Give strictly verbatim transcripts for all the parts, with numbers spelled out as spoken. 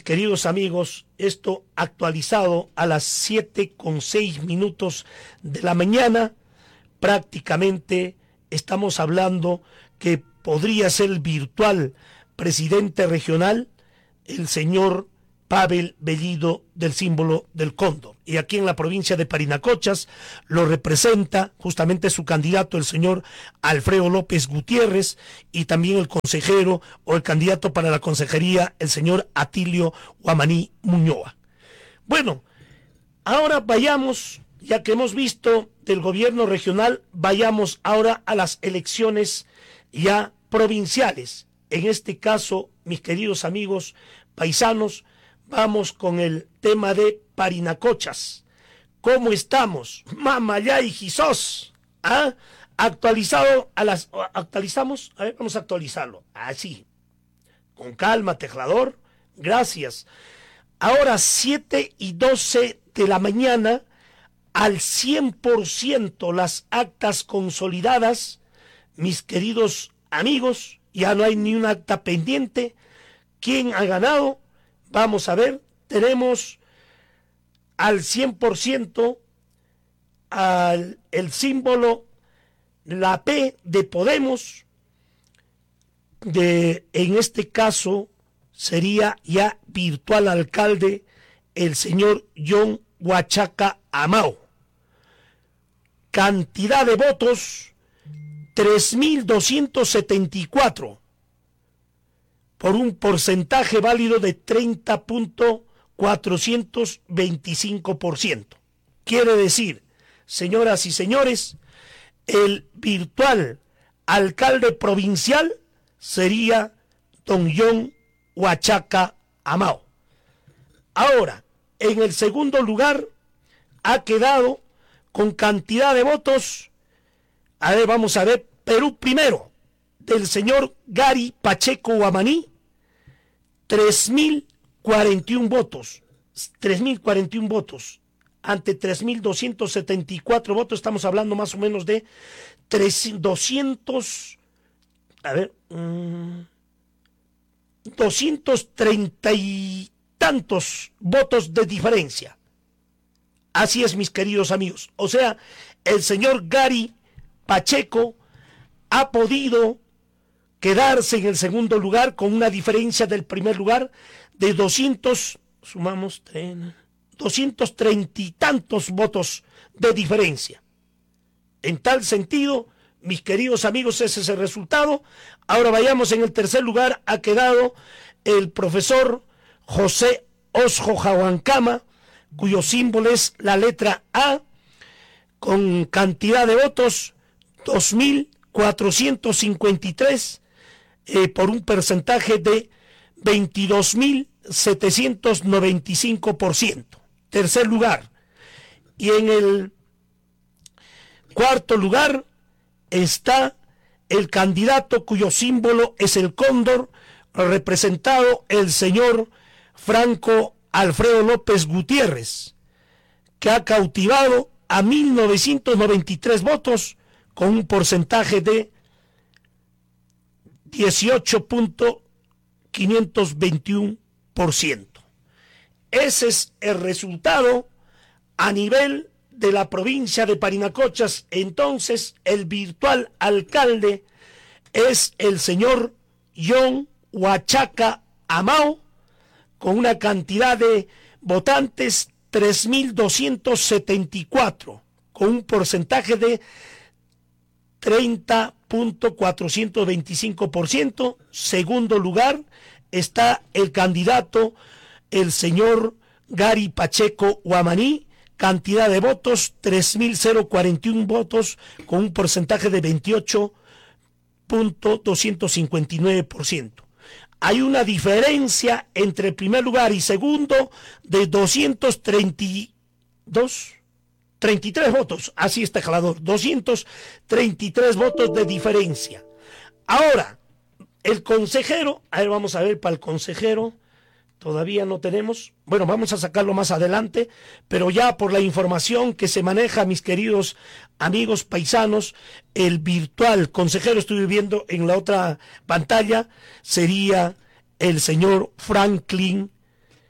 queridos amigos, esto actualizado a las siete con seis minutos de la mañana, prácticamente estamos hablando que podría ser el virtual presidente regional, el señor Pavel Bellido, del símbolo del cóndor. Y aquí en la provincia de Parinacochas lo representa justamente su candidato, el señor Alfredo López Gutiérrez, y también el consejero o el candidato para la consejería, el señor Atilio Guamaní Muñoa. Bueno, ahora vayamos, ya que hemos visto del gobierno regional, vayamos ahora a las elecciones ya provinciales. En este caso, mis queridos amigos paisanos, vamos con el tema de Parinacochas. ¿Cómo estamos? Mamaya y Jesús. ¿Ah? Actualizado a las... ¿Actualizamos? A ver, vamos a actualizarlo. Así. Con calma, teclador. Gracias. Ahora, siete y doce de la mañana, al cien por ciento las actas consolidadas. Mis queridos amigos, ya no hay ni un acta pendiente. ¿Quién ha ganado? Vamos a ver, tenemos al cien por ciento al, el símbolo, la P de Podemos, de, en este caso sería ya virtual alcalde el señor John Huachaca Amao. Cantidad de votos, tres mil doscientos setenta y cuatro. Por un porcentaje válido de treinta punto cuatrocientos veinticinco por ciento. Quiere decir, señoras y señores, el virtual alcalde provincial sería don John Huachaca Amao. Ahora, en el segundo lugar ha quedado con cantidad de votos, a ver, vamos a ver, Perú primero, del señor Gary Pacheco Guamaní, tres mil cuarenta y uno votos, tres mil cuarenta y uno votos, ante tres mil doscientos setenta y cuatro votos, estamos hablando más o menos de doscientos, a ver, mmm, doscientos treinta y tantos votos de diferencia. Así es, mis queridos amigos. O sea, el señor Gary Pacheco ha podido quedarse en el segundo lugar con una diferencia del primer lugar de doscientos, sumamos, doscientos treinta y tantos votos de diferencia. En tal sentido, mis queridos amigos, ese es el resultado. Ahora vayamos, en el tercer lugar ha quedado el profesor José Osjo Jahuancama, cuyo símbolo es la letra A, con cantidad de votos dos mil cuatrocientos cincuenta y tres, eh, por un porcentaje de veintidós mil setecientos noventa y cinco por ciento. Tercer lugar. Y en el cuarto lugar está el candidato cuyo símbolo es el cóndor, representado el señor Franco Alfredo López Gutiérrez, que ha cautivado a mil novecientos noventa y tres votos con un porcentaje de dieciocho punto quinientos veintiuno por ciento. Ese es el resultado a nivel de la provincia de Parinacochas. Entonces, el virtual alcalde es el señor John Huachaca Amao, con una cantidad de votantes tres mil doscientos setenta y cuatro, con un porcentaje de treinta punto cuatrocientos veinticinco por ciento. Segundo lugar está el candidato, el señor Gary Pacheco Guamaní, cantidad de votos tres mil cuarenta y uno votos, con un porcentaje de veintiocho punto doscientos cincuenta y nueve por ciento. Hay una diferencia entre primer lugar y segundo de doscientos treinta y dos, treinta y tres votos, así está jalador, doscientos treinta y tres votos de diferencia. Ahora, el consejero, a ver, vamos a ver para el consejero, todavía no tenemos, bueno, vamos a sacarlo más adelante, pero ya por la información que se maneja, mis queridos amigos paisanos, el virtual consejero, estoy viendo en la otra pantalla, sería el señor Franklin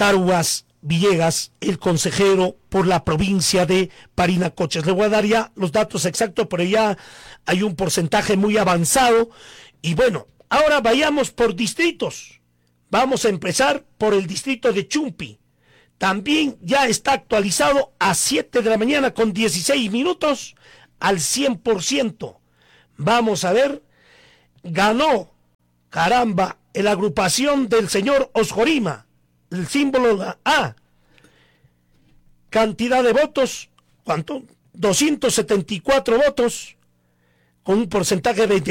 Caruas Villegas, el consejero por la provincia de Parinacochas. Le voy a dar ya los datos exactos, pero ya hay un porcentaje muy avanzado. Y bueno, ahora vayamos por distritos. Vamos a empezar por el distrito de Chumpi. También ya está actualizado a siete de la mañana con dieciséis minutos al cien por ciento. Vamos a ver, ganó, caramba, la agrupación del señor Osjorima, el símbolo la A. Cantidad de votos, ¿cuánto? doscientos setenta y cuatro votos, con un porcentaje de